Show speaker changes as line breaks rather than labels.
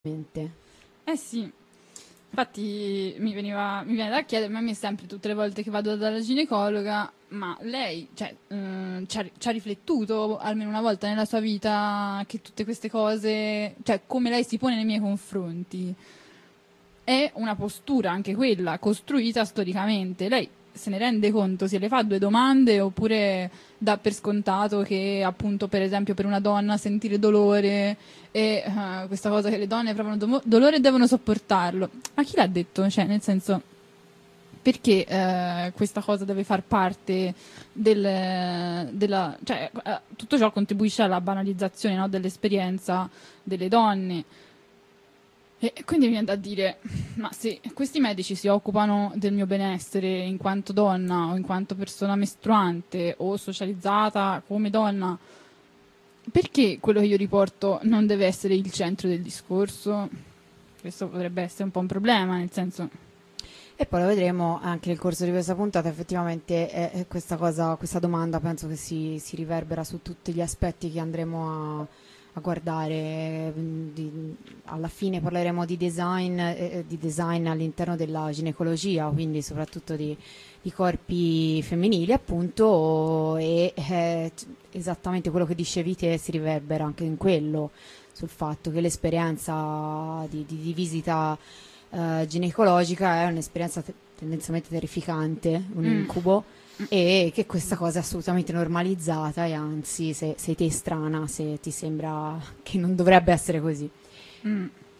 mente.
Eh sì, infatti mi viene da chiedermi a me sempre tutte le volte che vado dalla ginecologa, ma lei, cioè, ci ha riflettuto almeno una volta nella sua vita che tutte queste cose, cioè come lei si pone nei miei confronti, è una postura anche quella costruita storicamente. Lei se ne rende conto, se le fa due domande oppure dà per scontato che appunto per esempio per una donna sentire dolore e questa cosa che le donne provano dolore e devono sopportarlo. Ma chi l'ha detto? Cioè, nel senso, perché questa cosa deve far parte della... Cioè, tutto ciò contribuisce alla banalizzazione, no, dell'esperienza delle donne. E quindi mi viene da dire, ma se questi medici si occupano del mio benessere in quanto donna o in quanto persona mestruante o socializzata come donna, perché quello che io riporto non deve essere il centro del discorso? Questo potrebbe essere un po' un problema, nel senso...
E poi lo vedremo anche nel corso di questa puntata, effettivamente questa domanda penso che si riverbera su tutti gli aspetti che andremo a guardare. Alla fine parleremo di design all'interno della ginecologia, quindi soprattutto di corpi femminili appunto, e esattamente quello che dicevi te si riverbera anche in quello, sul fatto che l'esperienza di visita ginecologica è un'esperienza tendenzialmente terrificante, un incubo, e che questa cosa è assolutamente normalizzata, e anzi sei te strana se ti sembra che non dovrebbe essere così.